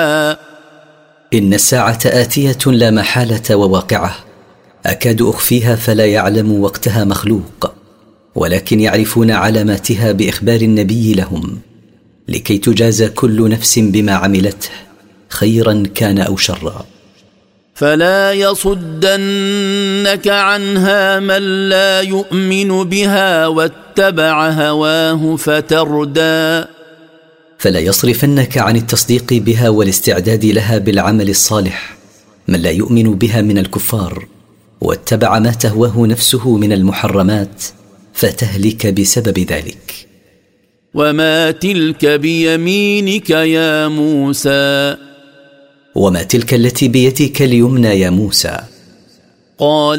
إن الساعة آتية لا محالة وواقعة، أكاد أخفيها فلا يعلم وقتها مخلوق، ولكن يعرفون علاماتها بإخبار النبي لهم، لكي تجازى كل نفس بما عملته خيرا كان أو شرا. فلا يصدنك عنها من لا يؤمن بها واتبع هواه فتردى. فلا يصرفنك عن التصديق بها والاستعداد لها بالعمل الصالح من لا يؤمن بها من الكفار، واتبع ما تهواه نفسه من المحرمات فتهلك بسبب ذلك. وما تلك بيمينك يا موسى؟ وما تلك التي بيدك اليمنى يا موسى؟ قال